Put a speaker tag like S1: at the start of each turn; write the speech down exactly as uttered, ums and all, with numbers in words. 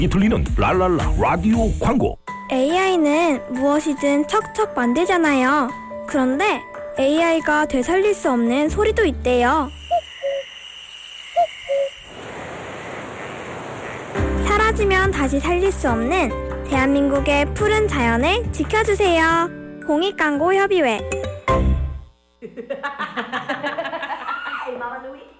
S1: 이 들리는 랄랄라 라디오 광고.
S2: 에이아이는 무엇이든 척척 만들잖아요. 그런데 에이아이가 되살릴 수 없는 소리도 있대요. 사라지면 다시 살릴 수 없는 대한민국의 푸른 자연을 지켜주세요. 공익광고협의회.